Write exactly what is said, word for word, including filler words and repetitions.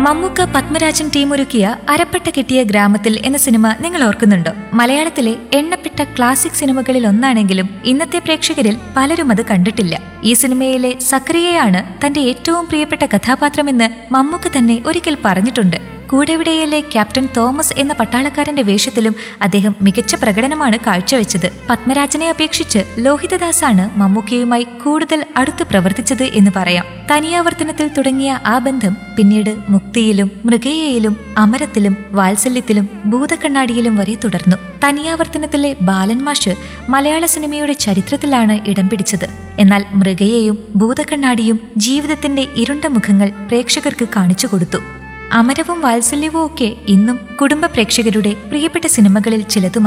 Mammukka Padmarajan team ഒരുക്കിയ അരപ്പട്ട കെട്ടിയ ഗ്രാമത്തിൽ എന്ന സിനിമ നിങ്ങൾ ഓർക്കുന്നുണ്ടോ? മലയാളത്തിലെ എണ്ണപ്പെട്ട ക്ലാസിക് സിനിമകളിൽ ഒന്നാണെങ്കിലും ഇന്നത്തെ പ്രേക്ഷകരിൽ പലരും അത് കണ്ടിട്ടില്ല. ഈ സിനിമയിലെ സക്രിയയാണ് തന്റെ ഏറ്റവും പ്രിയപ്പെട്ട കഥാപാത്രമെന്ന് മമ്മൂക്ക തന്നെ ഒരിക്കൽ പറഞ്ഞിട്ടുണ്ട്. കൂടെവിടെയിലെ ക്യാപ്റ്റൻ തോമസ് എന്ന പട്ടാളക്കാരന്റെ വേഷത്തിലും അദ്ദേഹം മികച്ച പ്രകടനമാണ് കാഴ്ചവെച്ചത്. പത്മരാജനെ അപേക്ഷിച്ച് ലോഹിതദാസാണ് മമ്മൂക്കയുമായി കൂടുതൽ അടുത്ത് പ്രവർത്തിച്ചത് എന്ന് പറയാം. തനിയാവർത്തനത്തിൽ തുടങ്ങിയ ആ ബന്ധം പിന്നീട് മുക്തിയിലും മൃഗയയിലും അമരത്തിലും വാത്സല്യത്തിലും ഭൂതക്കണ്ണാടിയിലും വരെ തുടർന്നു. തനിയാവർത്തനത്തിലെ ബാലൻ മാഷ് മലയാള സിനിമയുടെ ചരിത്രത്തിലാണ് ഇടം പിടിച്ചത്. എന്നാൽ മൃഗയയും ഭൂതക്കണ്ണാടിയും ജീവിതത്തിന്റെ ഇരുണ്ട മുഖങ്ങൾ പ്രേക്ഷകർക്ക് കാണിച്ചു കൊടുത്തു. അമരവും വാത്സല്യവും ഒക്കെ ഇന്നും കുടുംബ പ്രേക്ഷകരുടെ പ്രിയപ്പെട്ട സിനിമകളിൽ ചിലതുമാണ്.